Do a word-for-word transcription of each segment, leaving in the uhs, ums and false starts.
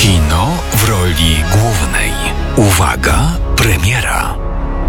Kino w roli głównej. Uwaga, premiera.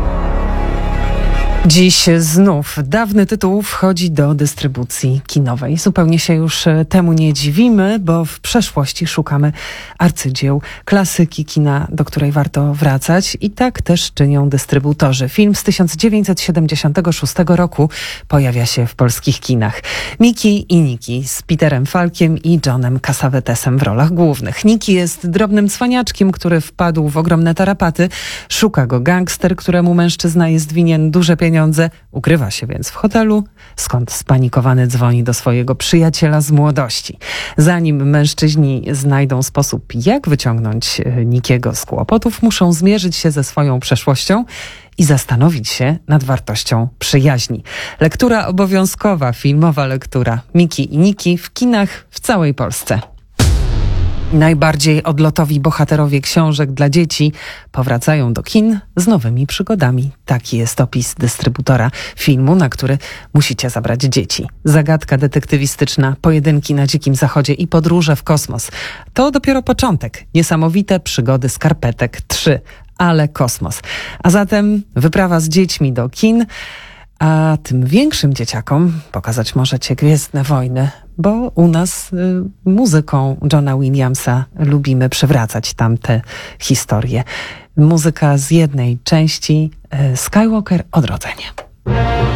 Dziś znów dawny tytuł wchodzi do dystrybucji kinowej. Zupełnie się już temu nie dziwimy, bo w przeszłości szukamy arcydzieł, klasyki kina, do której warto wracać, i tak też czynią dystrybutorzy. Film z tysiąc dziewięćset siedemdziesiątego szóstego roku pojawia się w polskich kinach. Miki i Niki z Peterem Falkiem i Johnem Cassavetesem w rolach głównych. Niki jest drobnym cwaniaczkiem, który wpadł w ogromne tarapaty. Szuka go gangster, któremu mężczyzna jest winien duże pieniądze. Ukrywa się więc w hotelu, skąd spanikowany dzwoni do swojego przyjaciela z młodości. Zanim mężczyźni znajdą sposób, jak wyciągnąć Nikiego z kłopotów, muszą zmierzyć się ze swoją przeszłością i zastanowić się nad wartością przyjaźni. Lektura obowiązkowa, filmowa lektura Miki i Niki w kinach w całej Polsce. Najbardziej odlotowi bohaterowie książek dla dzieci powracają do kin z nowymi przygodami. Taki jest opis dystrybutora filmu, na który musicie zabrać dzieci. Zagadka detektywistyczna, pojedynki na dzikim zachodzie i podróże w kosmos. To dopiero początek. Niesamowite przygody skarpetek trzy, ale kosmos. A zatem wyprawa z dziećmi do kin, a tym większym dzieciakom pokazać możecie Gwiezdne Wojny, bo u nas y, muzyką Johna Williamsa lubimy przywracać tamte historie. Muzyka z jednej części y, Skywalker Odrodzenie.